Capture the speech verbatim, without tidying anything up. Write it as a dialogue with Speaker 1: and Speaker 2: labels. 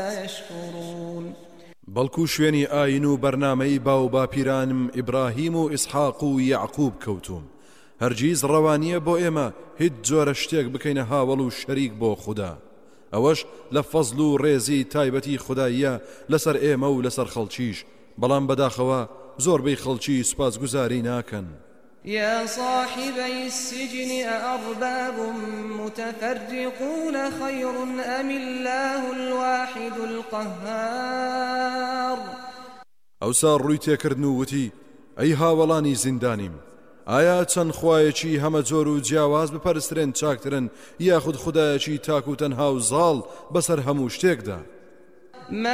Speaker 1: يشكرون
Speaker 2: بەڵکو شوێنی ئاین و بەرنامەی باو باپیرانم ئیبراهیم و ئیسحاق و یعقوب کەوتوم هەرگیز ڕەوانیە بۆ ئێمە هیچ جۆرە شتێک بکەینە هاوڵ و شەریک بۆ خوددا ئەوەش لە فەزڵ و ڕێزی تایبەتی خودداییە لەسەر ئێمە و لەسەر خەڵکیش بەڵام بەداخەوە زۆربەی خەڵکی سوپاسگوزاری ناکەن.
Speaker 1: يا صاحبي السجن أأرباب متفرقون خير أم الله الواحد القهار
Speaker 2: ئەوسا ڕووی تێکردن و وتی ئەی هاوڵانی زیندانیم ئایا چەند خوایەکی هەمە جۆر و جیاواز بپەرسترێن چاکترن یاخود خودایەکی تاک و تەنها و زاڵ بەسەر هەموو شتێکدا